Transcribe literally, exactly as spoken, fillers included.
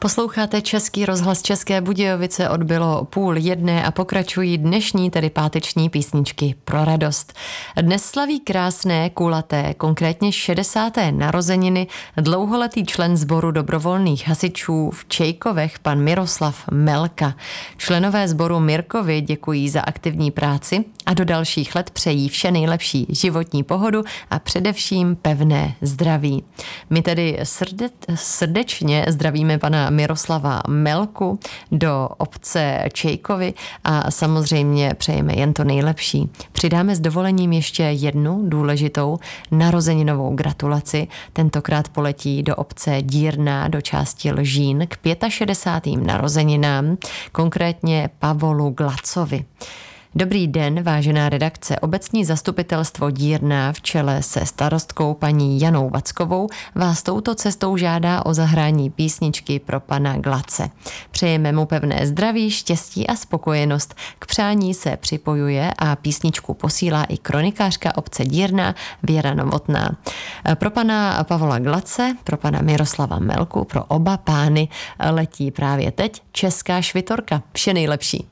Posloucháte Český rozhlas České Budějovice, odbylo půl jedné a pokračují dnešní, tedy páteční písničky pro radost. Dnes slaví krásné, kulaté, konkrétně šedesáté narozeniny dlouholetý člen sboru dobrovolných hasičů v Čejkovech, pan Miroslav Melka. Členové sboru Mirkovi děkují za aktivní práci a do dalších let přejí vše nejlepší, životní pohodu a především pevné zdraví. My tedy srde, srdečně zdravíme pana Miroslava Melku do obce Čejkovy a samozřejmě přejeme jen to nejlepší. Přidáme s dovolením ještě jednu důležitou narozeninovou gratulaci. Tentokrát poletí do obce Dírná do části Lžín k šedesátým pátým narozeninám, konkrétně Pavolu Glacovi. Dobrý den, vážená redakce. Obecní zastupitelstvo Dírná v čele se starostkou paní Janou Vackovou vás touto cestou žádá o zahrání písničky pro pana Glace. Přejeme mu pevné zdraví, štěstí a spokojenost. K přání se připojuje a písničku posílá i kronikářka obce Dírná Věra Novotná. Pro pana Pavola Glace, pro pana Miroslava Melku, pro oba pány letí právě teď česká švitorka. Vše nejlepší.